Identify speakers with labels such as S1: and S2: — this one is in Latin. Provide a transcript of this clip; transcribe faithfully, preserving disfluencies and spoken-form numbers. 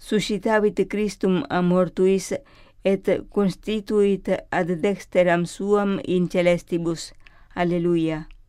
S1: suscitavit Christum a mortuis, et constituit ad dexteram suam in celestibus. Alleluia.